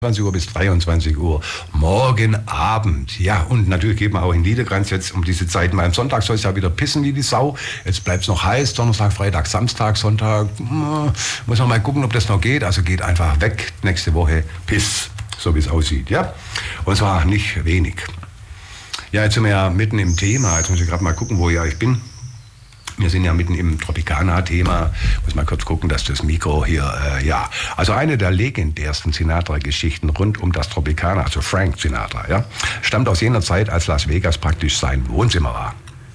20 Uhr bis 23 Uhr, morgen Abend. Ja, und natürlich geht man auch in Niedergranz jetzt um diese Zeit. Mal am Sonntag soll es ja wieder pissen wie die Sau. Jetzt bleibt es noch heiß, Donnerstag, Freitag, Samstag, Sonntag. Muss man mal gucken, ob das noch geht. Also geht einfach weg, nächste Woche Piss, so wie es aussieht. Ja, und zwar nicht wenig. Ja, jetzt sind wir ja mitten im Thema. Jetzt muss ich gerade mal gucken, wo ich bin. Wir sind ja mitten im Tropicana-Thema. Muss mal kurz gucken, dass das Mikro hier, ja. Also eine der legendärsten Sinatra-Geschichten rund um das Tropicana, also Frank Sinatra, ja, stammt aus jener Zeit, als Las Vegas praktisch sein Wohnzimmer war.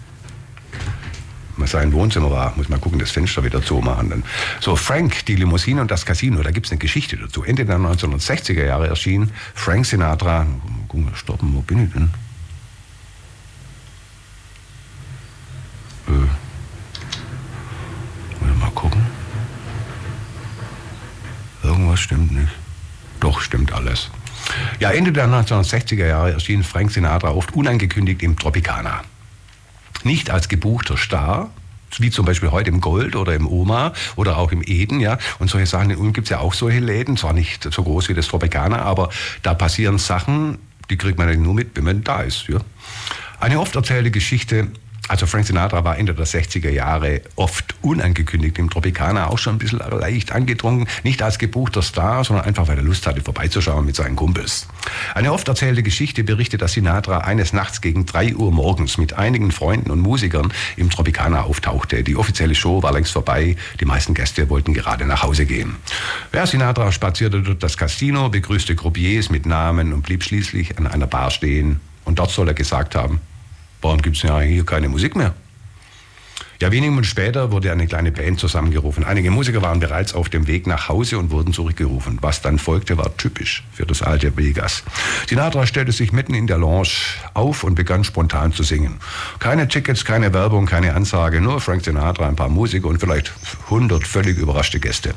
Sein Wohnzimmer war, muss mal gucken, das Fenster wieder zumachen. Dann. So, Frank, die Limousine und das Casino, da gibt es eine Geschichte dazu. Ende der 1960er Jahre erschien Frank Sinatra, gucken wir, stoppen, wo bin ich denn? Mal gucken. Irgendwas stimmt nicht. Doch, stimmt alles. Ja, Ende der 1960er Jahre erschien Frank Sinatra oft unangekündigt im Tropicana. Nicht als gebuchter Star, wie zum Beispiel heute im Gold oder im Oma oder auch im Eden, ja. Und solche Sachen, in Ulm gibt es ja auch solche Läden, zwar nicht so groß wie das Tropicana, aber da passieren Sachen, die kriegt man nur mit, wenn man da ist, ja. Eine oft erzählte Geschichte. Also Frank Sinatra war Ende der 60er Jahre oft unangekündigt im Tropicana, auch schon ein bisschen leicht angetrunken, nicht als gebuchter Star, sondern einfach, weil er Lust hatte, vorbeizuschauen mit seinen Kumpels. Eine oft erzählte Geschichte berichtet, dass Sinatra eines Nachts gegen 3 Uhr morgens mit einigen Freunden und Musikern im Tropicana auftauchte. Die offizielle Show war längst vorbei, die meisten Gäste wollten gerade nach Hause gehen. Ja, Sinatra spazierte durch das Casino, begrüßte Croupiers mit Namen und blieb schließlich an einer Bar stehen. Und dort soll er gesagt haben: Warum gibt es ja hier keine Musik mehr? Ja, wenige Monate später wurde eine kleine Band zusammengerufen. Einige Musiker waren bereits auf dem Weg nach Hause und wurden zurückgerufen. Was dann folgte, war typisch für das alte Vegas. Sinatra stellte sich mitten in der Lounge auf und begann spontan zu singen. Keine Tickets, keine Werbung, keine Ansage, nur Frank Sinatra, ein paar Musiker und vielleicht 100 völlig überraschte Gäste.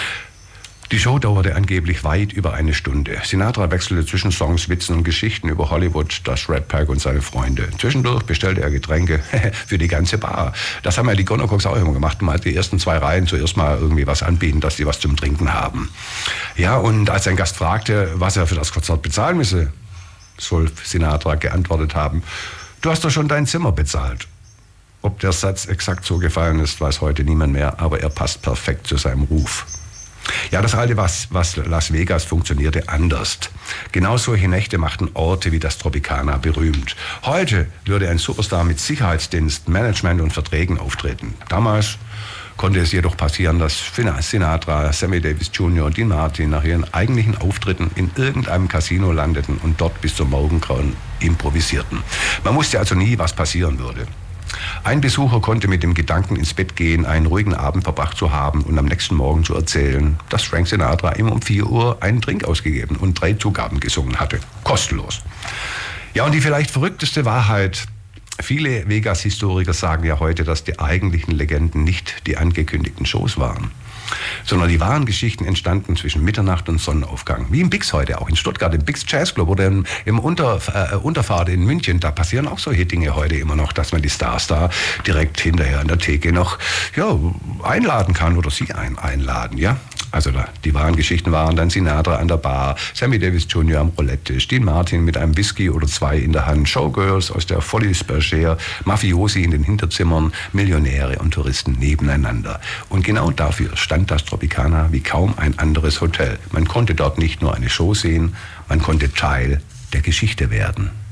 Die Show dauerte angeblich weit über eine Stunde. Sinatra wechselte zwischen Songs, Witzen und Geschichten über Hollywood, das Red Pack und seine Freunde. Zwischendurch bestellte er Getränke für die ganze Bar. Das haben ja die Gonococks auch immer gemacht. Mal die ersten 2 Reihen zuerst mal irgendwie was anbieten, dass die was zum Trinken haben. Ja, und als ein Gast fragte, was er für das Konzert bezahlen müsse, soll Sinatra geantwortet haben: Du hast doch schon dein Zimmer bezahlt. Ob der Satz exakt so gefallen ist, weiß heute niemand mehr, aber er passt perfekt zu seinem Ruf. Ja, das alte was Las Vegas funktionierte anders. Genau solche Nächte machten Orte wie das Tropicana berühmt. Heute würde ein Superstar mit Sicherheitsdienst, Management und Verträgen auftreten. Damals konnte es jedoch passieren, dass Sinatra, Sammy Davis Jr. und Dean Martin nach ihren eigentlichen Auftritten in irgendeinem Casino landeten und dort bis zum Morgengrauen improvisierten. Man wusste also nie, was passieren würde. Ein Besucher konnte mit dem Gedanken ins Bett gehen, einen ruhigen Abend verbracht zu haben und am nächsten Morgen zu erzählen, dass Frank Sinatra ihm um 4 Uhr einen Drink ausgegeben und 3 Zugaben gesungen hatte. Kostenlos. Ja, und die vielleicht verrückteste Wahrheit: Viele Vegas-Historiker sagen ja heute, dass die eigentlichen Legenden nicht die angekündigten Shows waren, sondern die wahren Geschichten entstanden zwischen Mitternacht und Sonnenaufgang. Wie im Bix heute, auch in Stuttgart, im Bix Jazz Club oder im Unterfahrt in München. Da passieren auch solche Dinge heute immer noch, dass man die Stars da direkt hinterher an der Theke noch einladen kann oder sie einladen, ja. Also die wahren Geschichten waren dann Sinatra an der Bar, Sammy Davis Jr. am Roulette-Tisch, Dean Martin mit einem Whisky oder 2 in der Hand, Showgirls aus der Folies Bergère, Mafiosi in den Hinterzimmern, Millionäre und Touristen nebeneinander. Und genau dafür stand das Tropicana wie kaum ein anderes Hotel. Man konnte dort nicht nur eine Show sehen, man konnte Teil der Geschichte werden.